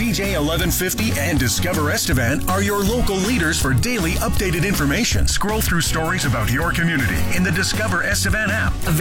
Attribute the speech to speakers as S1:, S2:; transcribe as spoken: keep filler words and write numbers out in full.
S1: C J eleven fifty and Discover Estevan are your local leaders for daily updated information. Scroll through stories about your community in the Discover Estevan app.